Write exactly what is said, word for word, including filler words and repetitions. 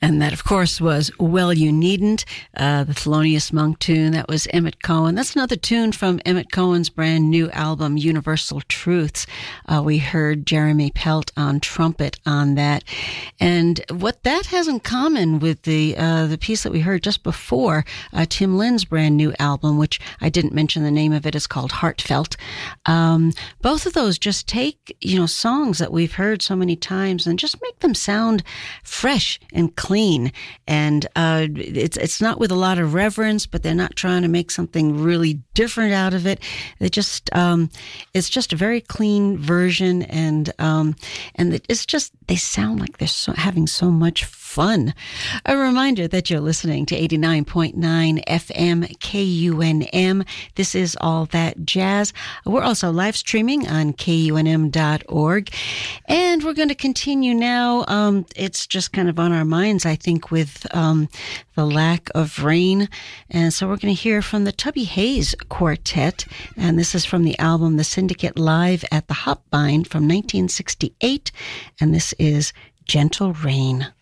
And that, of course, was Well You Needn't, uh, the Thelonious Monk tune. That was Emmett Cohen. That's another tune from Emmett Cohen's brand new album, Universal Truths. Uh, we heard Jeremy Pelt on trumpet on that. And what that has in common with the uh, the piece that we heard just before, uh, Tim Lynn's brand new album, which I didn't mention the name of it, is called Heartfelt. Um, both of those just take, you know, songs that we've heard so many times and just make them sound fresh and clean. Clean. And uh, it's it's not with a lot of reverence, but they're not trying to make something really different out of it. They just um, it's just a very clean version, and um, and it's just they sound like they're so, having so much fun. A reminder that you're listening to eighty-nine point nine F M K U N M. This is All That Jazz. We're also live streaming on K U N M dot org, and we're going to continue now. Um, it's just kind of on our minds, I think, with um, the lack of rain. And so we're going to hear from the Tubby Hayes Quartet. And this is from the album The Syndicate Live at the Hopvine from nineteen sixty-eight. And this is Gentle Rain.